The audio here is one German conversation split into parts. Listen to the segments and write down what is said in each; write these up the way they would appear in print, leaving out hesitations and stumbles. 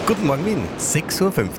Guten Morgen Wien, 6.50 Uhr.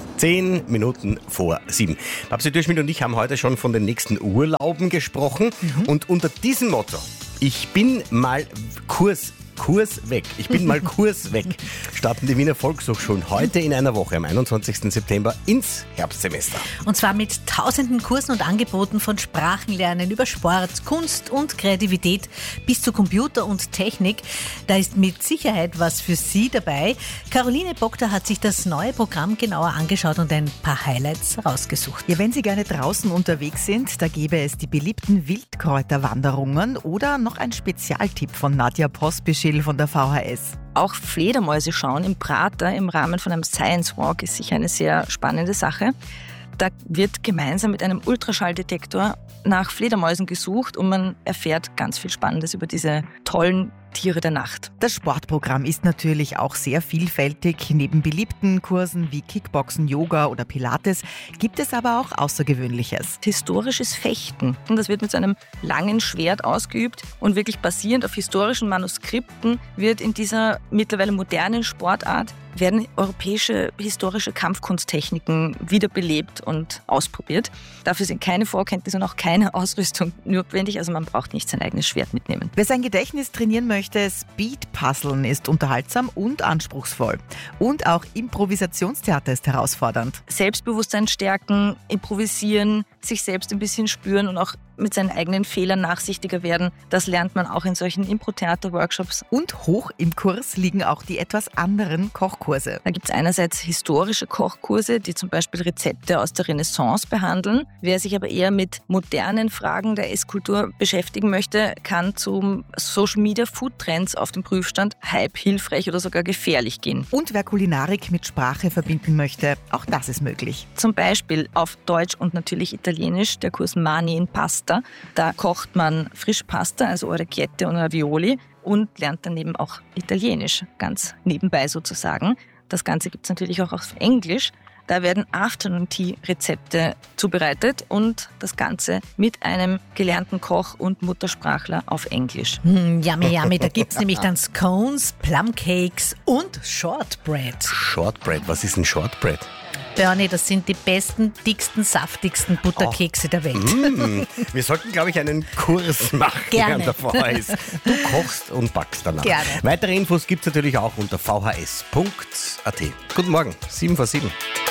10 Minuten vor 7. Babsi Dürschmidt und ich haben heute schon von den nächsten Urlauben gesprochen. Und unter diesem Motto, ich bin mal Kurs weg. Ich bin mal Kurs weg. Starten die Wiener Volkshochschulen heute in einer Woche am 21. September ins Herbstsemester. Und zwar mit tausenden Kursen und Angeboten von Sprachenlernen über Sport, Kunst und Kreativität bis zu Computer und Technik. Da ist mit Sicherheit was für Sie dabei. Caroline Bogda hat sich das neue Programm genauer angeschaut und ein paar Highlights rausgesucht. Ja, wenn Sie gerne draußen unterwegs sind, da gäbe es die beliebten Wildkräuterwanderungen oder noch ein Spezialtipp von Nadja Pospischil von der VHS. Auch Fledermäuse schauen im Prater im Rahmen von einem Science Walk ist sicher eine sehr spannende Sache. Da wird gemeinsam mit einem Ultraschalldetektor nach Fledermäusen gesucht und man erfährt ganz viel Spannendes über diese tollen Tiere der Nacht. Das Sportprogramm ist natürlich auch sehr vielfältig. Neben beliebten Kursen wie Kickboxen, Yoga oder Pilates gibt es aber auch Außergewöhnliches. Historisches Fechten. Und das wird mit so einem langen Schwert ausgeübt und wirklich basierend auf historischen Manuskripten wird in dieser mittlerweile modernen Sportart werden europäische historische Kampfkunsttechniken wiederbelebt und ausprobiert. Dafür sind keine Vorkenntnisse und auch keine Ausrüstung notwendig, also man braucht nicht sein eigenes Schwert mitnehmen. Wer sein Gedächtnis trainieren möchte, Speed-Puzzeln ist unterhaltsam und anspruchsvoll. Und auch Improvisationstheater ist herausfordernd. Selbstbewusstsein stärken, improvisieren, sich selbst ein bisschen spüren und auch mit seinen eigenen Fehlern nachsichtiger werden. Das lernt man auch in solchen Impro-Theater-Workshops. Und hoch im Kurs liegen auch die etwas anderen Kochkurse. Da gibt es einerseits historische Kochkurse, die zum Beispiel Rezepte aus der Renaissance behandeln. Wer sich aber eher mit modernen Fragen der Esskultur beschäftigen möchte, kann zum Social-Media-Food-Trends auf dem Prüfstand Hype, hilfreich oder sogar gefährlich gehen. Und wer Kulinarik mit Sprache verbinden möchte, auch das ist möglich. Zum Beispiel auf Deutsch und natürlich Italienisch, der Kurs Mani in Pasta. Da kocht man Frischpasta, also Orecchiette und Ravioli und lernt daneben auch Italienisch, ganz nebenbei sozusagen. Das Ganze gibt es natürlich auch auf Englisch. Da werden Afternoon-Tea-Rezepte zubereitet und das Ganze mit einem gelernten Koch und Muttersprachler auf Englisch. Yummy. Da gibt es nämlich dann Scones, Plumcakes und Shortbread. Shortbread, was ist ein Shortbread? Bernie, das sind die besten, dicksten, saftigsten Butterkekse der Welt. Wir sollten, glaube ich, einen Kurs machen Gerne. an der VHS. Du kochst und backst danach. Gerne. Weitere Infos gibt es natürlich auch unter vhs.at. Guten Morgen, 7 vor 7.